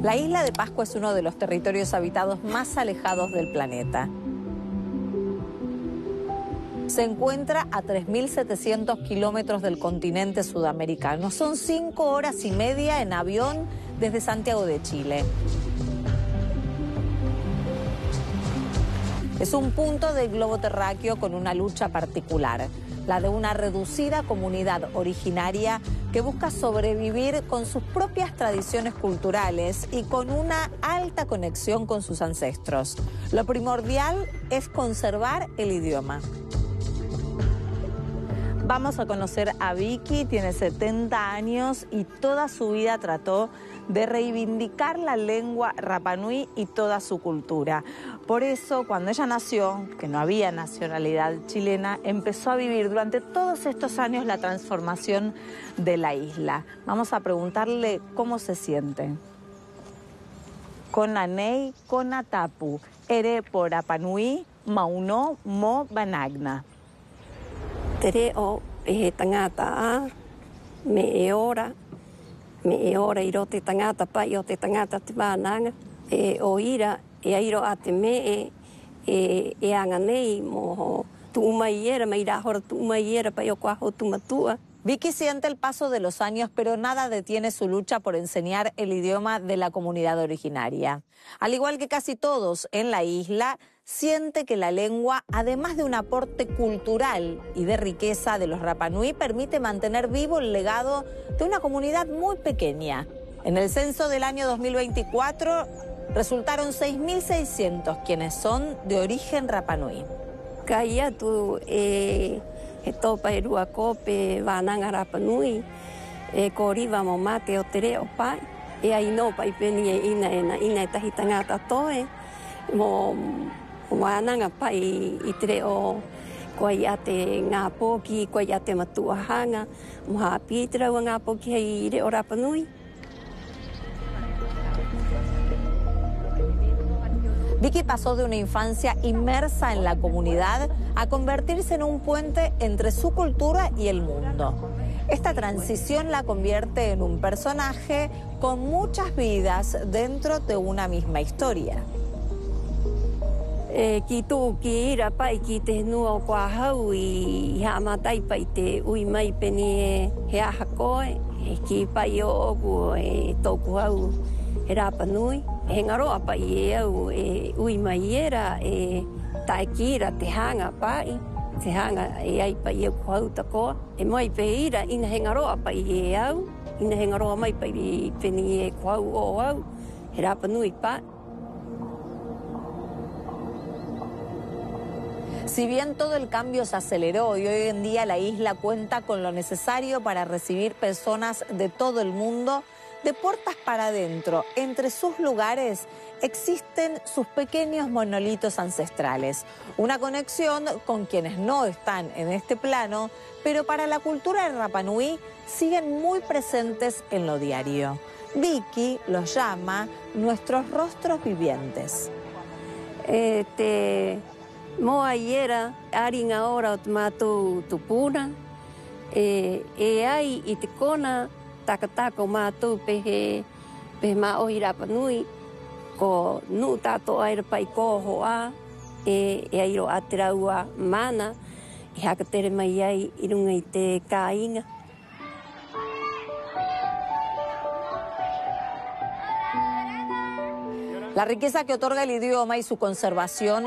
La isla de Pascua es uno de los territorios habitados más alejados del planeta. Se encuentra a 3.700 kilómetros del continente sudamericano. Son 5 horas y media en avión desde Santiago de Chile. Es un punto del globo terráqueo con una lucha particular, la de una reducida comunidad originaria que busca sobrevivir con sus propias tradiciones culturales y con una alta conexión con sus ancestros. Lo primordial es conservar el idioma. Vamos a conocer a Vicky, tiene 70 años y toda su vida trató de reivindicar la lengua Rapa Nui y toda su cultura. Por eso, cuando ella nació, que no había nacionalidad chilena, empezó a vivir durante todos estos años la transformación de la isla. Vamos a preguntarle cómo se siente. Kona nei, kona tapu, ere por Rapa Nui, mauno mo banagna. Tere o e tangata me e ora i rote tangata pa i o te tangata te wānanga o ira e airo a te me e anga nei mo tu umaiera mai rahora tu umaiera pa i o kuaho tu matua. Vicky siente el paso de los años, pero nada detiene su lucha por enseñar el idioma de la comunidad originaria. Al igual que casi todos en la isla, siente que la lengua, además de un aporte cultural y de riqueza de los Rapa Nui, permite mantener vivo el legado de una comunidad muy pequeña. En el censo del año 2024 resultaron 6.600 quienes son de origen Rapa Nui. Kaya tu he topa e rua kope wānanga Rapa Nui ko riwa mo mate o te reo pai e ai no pai peni e ina e tahi tangata toe mo wānanga pai i te reo ko ai ate ngā pōki, ko ai ate matuahanga mo hapi i te raua ngā pōki hei reo Rapa Nui. Vicky pasó de una infancia inmersa en la comunidad a convertirse en un puente entre su cultura y el mundo. Esta transición la convierte en un personaje con muchas vidas dentro de una misma historia. Ki tō ki ira pai ki te nua o kua hau i hamatai pai te ui mai peni he aha koe, ki pai o oku e tōku hau he Rapa Nui. He ngaroa pai e au e ui mai era e tae ki ira te hanga pai, te hanga e ai pai e kuhau takoa. E mai pe ira ina he ngaroa pai e au, ina he ngaroa mai pai peni e kuhau o au, he Rapa Nui pai. Si bien todo el cambio se aceleró y hoy en día la isla cuenta con lo necesario para recibir personas de todo el mundo, de puertas para adentro, entre sus lugares, existen sus pequeños monolitos ancestrales. Una conexión con quienes no están en este plano, pero para la cultura de Rapa Nui siguen muy presentes en lo diario. Vicky los llama nuestros rostros vivientes. Moa iera, aringa ora o te mātou tupuna, e ai i te kona, takatako mātou pehe mā ohi Rapa Nui, ko nuu tātou aira pai kōho a, e airo a te raua mana, e haka tere mai ai i runga i te kāinga. La riqueza que otorga el idioma y su conservación